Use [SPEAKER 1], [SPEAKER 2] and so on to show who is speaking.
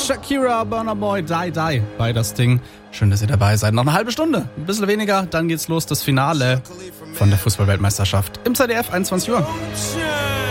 [SPEAKER 1] Shakira, Burna Boy, Die Die bei das Ding. Schön, dass ihr dabei seid. Noch eine halbe Stunde, ein bisschen weniger, dann geht's los, das Finale von der Fußball-Weltmeisterschaft im ZDF, 21 Uhr.